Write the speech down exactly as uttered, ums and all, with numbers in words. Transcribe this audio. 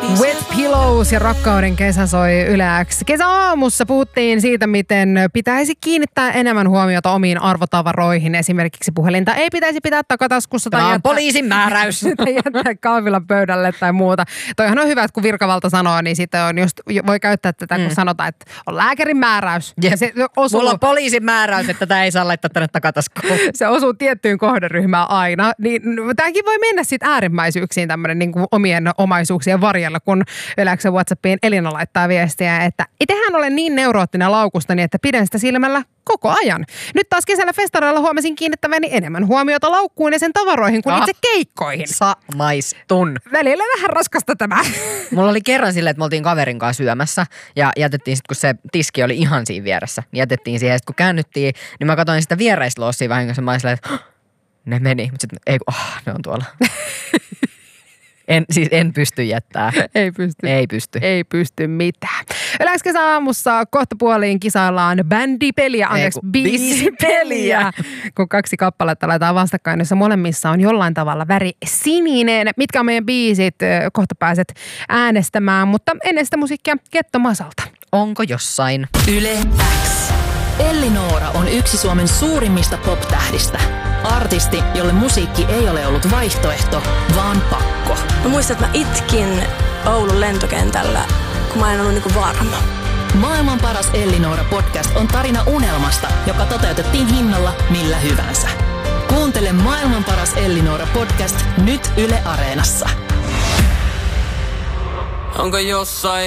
Wet Pillows ja Rakkauden kesä soi Yle X. Kesäaamussa puhuttiin siitä, miten pitäisi kiinnittää enemmän huomiota omiin arvotavaroihin. Esimerkiksi puhelinta ei pitäisi pitää takataskussa tai jättää, poliisin määräys. Tai jättää kahvilan pöydälle tai muuta. Toihan on hyvä, että kun virkavalta sanoo, niin sitten on just, voi käyttää tätä, kun mm. sanotaan, että on lääkärin määräys. Ja se osuu, mulla on poliisin määräys, että tätä ei saa laittaa tänne takataskuun. Se osuu tiettyyn kohderyhmään aina. Niin, tämäkin voi mennä sitten äärimmäisyyksiin tämmöinen niin kuin omien omaisuuksien varjella, kun Yleensä WhatsAppiin Elina laittaa viestiä, että itsehän olen niin neuroottinen laukustani, että pidän sitä silmällä koko ajan. Nyt taas kesällä festareilla huomasin kiinnittäväni enemmän huomiota laukkuun ja sen tavaroihin kuin ah, itse keikkoihin. Samaistun. Välillä vähän raskasta tämä. Mulla oli kerran silleen, että me oltiin kaverin kanssa syömässä ja jätettiin sitten, kun se tiski oli ihan siinä vieressä, niin jätettiin siihen. Ja sitten kun käännyttiin, niin mä katsoin sitä viereisluossia vähän, kun mä olin silleen, että ne meni. Mutta sitten, ei oh, ne on tuolla. En, siis en pysty jättää. Ei pysty. Ei pysty. Ei pysty mitään. Yleensä kesäaamussa kohta puoliin kisaillaan bändipeliä, anteeksi, biisipeliä. Kun kaksi kappaletta laitetaan vastakkain, jossa molemmissa on jollain tavalla väri sininen. Mitkä on meidän biisit? Kohta pääset äänestämään, mutta ennen sitä musiikkia Ketto Masalta. Onko jossain? Yle X. Elli Noora on yksi Suomen suurimmista pop-tähdistä. Artisti, jolle musiikki ei ole ollut vaihtoehto, vaan pakko. Mä muistan, että mä itkin Oulun lentokentällä, kun mä en ollut niinku varma. Maailman paras Elli Noora podcast on tarina unelmasta, joka toteutettiin hinnalla millä hyvänsä. Kuuntele Maailman paras Elli Noora podcast nyt Yle Areenassa. Onko jossain